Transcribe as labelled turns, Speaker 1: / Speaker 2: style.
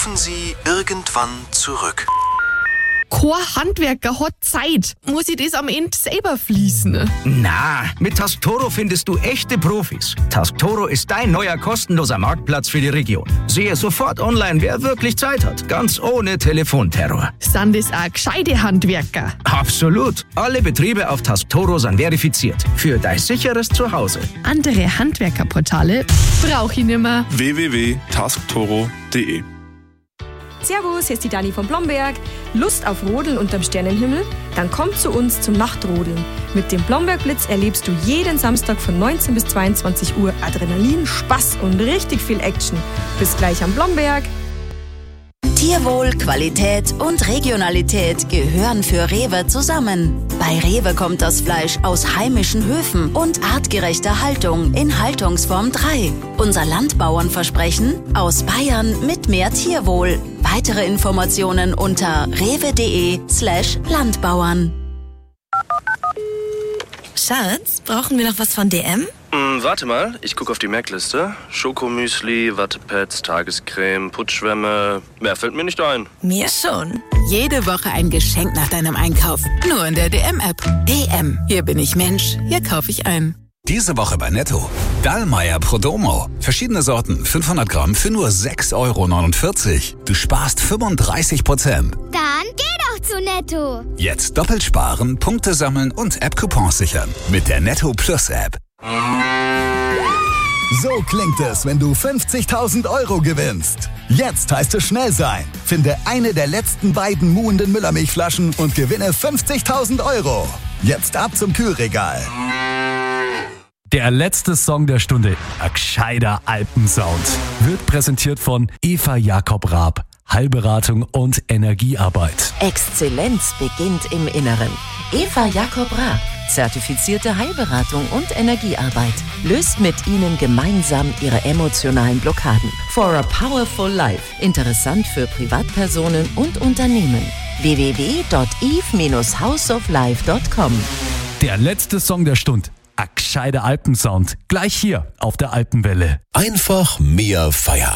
Speaker 1: rufen Sie irgendwann zurück.
Speaker 2: Kein Handwerker hat Zeit. Muss ich das am Ende selber fließen?
Speaker 3: Na, mit Tasktoro findest du echte Profis. Tasktoro ist dein neuer kostenloser Marktplatz für die Region. Sehe sofort online, wer wirklich Zeit hat. Ganz ohne Telefonterror.
Speaker 2: Sind das auch gescheite Handwerker?
Speaker 3: Absolut. Alle Betriebe auf Tasktoro sind verifiziert. Für dein sicheres Zuhause.
Speaker 2: Andere Handwerkerportale brauche ich nimmer.
Speaker 4: www.tasktoro.de.
Speaker 5: Servus, hier ist die Dani von Blomberg. Lust auf Rodeln unterm Sternenhimmel? Dann komm zu uns zum Nachtrodeln. Mit dem Blomberg-Blitz erlebst du jeden Samstag von 19 bis 22 Uhr Adrenalin, Spaß und richtig viel Action. Bis gleich am Blomberg.
Speaker 6: Tierwohl, Qualität und Regionalität gehören für Rewe zusammen. Bei Rewe kommt das Fleisch aus heimischen Höfen und artgerechter Haltung in Haltungsform 3. Unser Landbauernversprechen: aus Bayern mit mehr Tierwohl. Weitere Informationen unter rewe.de/Landbauern.
Speaker 7: Schatz, brauchen wir noch was von DM?
Speaker 8: Warte mal, ich gucke auf die Merkliste. Schokomüsli, Wattepads, Tagescreme, Putzschwämme. Mehr fällt mir nicht ein.
Speaker 7: Mir schon.
Speaker 9: Jede Woche ein Geschenk nach deinem Einkauf. Nur in der DM-App. DM. Hier bin ich Mensch. Hier kaufe ich ein.
Speaker 10: Diese Woche bei Netto. Dallmayr Prodomo. Verschiedene Sorten, 500 Gramm für nur 6,49 €. Du sparst 35%.
Speaker 11: Dann geh doch zu Netto.
Speaker 10: Jetzt doppelt sparen, Punkte sammeln und App-Coupons sichern. Mit der Netto Plus App.
Speaker 12: So klingt es, wenn du 50.000 € gewinnst. Jetzt heißt es schnell sein. Finde eine der letzten beiden muhenden Müllermilchflaschen und gewinne 50.000 €. Jetzt ab zum Kühlregal.
Speaker 13: Der letzte Song der Stunde, ein gescheiter Alpensound, wird präsentiert von Eva Jakob Raab. Heilberatung und Energiearbeit.
Speaker 14: Exzellenz beginnt im Inneren. Eva Jakob Raab, zertifizierte Heilberatung und Energiearbeit, löst mit Ihnen gemeinsam Ihre emotionalen Blockaden. For a powerful life. Interessant für Privatpersonen und Unternehmen. www.eve-houseoflife.com.
Speaker 13: Der letzte Song der Stunde. Ein gescheiter Alpensound. Gleich hier auf der Alpenwelle.
Speaker 15: Einfach mehr Feierabend.